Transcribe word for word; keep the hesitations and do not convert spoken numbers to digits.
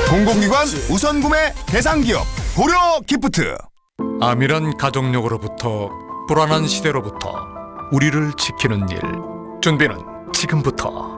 공공기관 우선 구매 대상 기업 고려 기프트. 암이란 가족력으로부터 불안한 시대로부터 우리를 지키는 일, 준비는 지금부터.